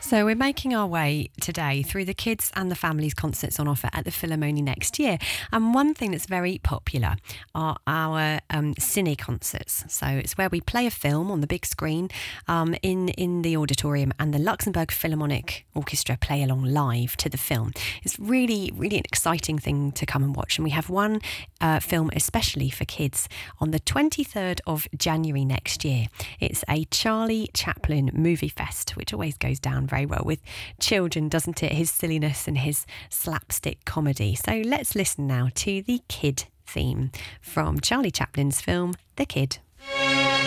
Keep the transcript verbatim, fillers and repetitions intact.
So we're making our way today through the kids and the families concerts on offer at the Philharmonie next year. And one thing that's very popular are our um, cine concerts. So it's where we play a film on the big screen um, in, in the auditorium, and the Luxembourg Philharmonic Orchestra play along live to the film. It's really, really an exciting thing to come and watch. And we have one uh, film especially for kids on the twenty-third of January next year. It's a Charlie Chaplin movie fest, which always goes down very well with children, doesn't it? His silliness and his slapstick comedy. So let's listen now to the kid theme from Charlie Chaplin's film The Kid.